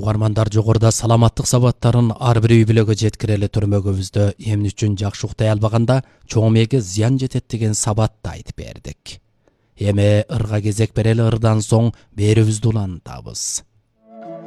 угармандар жогоруда саламаттык сабаттарын ар бир үй бүлөгө жеткирели түрмөгүбүздө эмне үчүн жакшы уктай албаганда чоң мээге зыян жетет деген сабатты айтып бердик. Эми ырга кезек берели, ырдан соң берүүбүздү улантабыз.